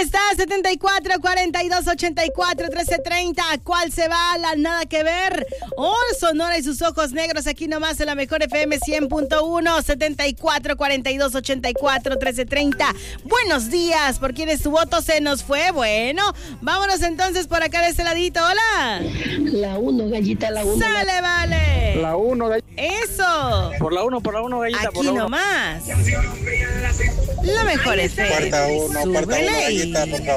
está? 74 42 84 1330. ¿Cuál se va? La nada que ver. Oh, Sonora y sus ojos negros aquí nomás en la mejor FM 100.1. 74 42 84 1330. Buenos días. ¿Por quién es tu voto? Se nos fue. Bueno, vámonos entonces por acá de este ladito. Hola. La 1, gallita, la 1. Sale, vale. La 1, gallita. Eso. Por la 1, gallita. Aquí por la 1. nomás. La mejor FM. Cuarta 1, gallita, por favor.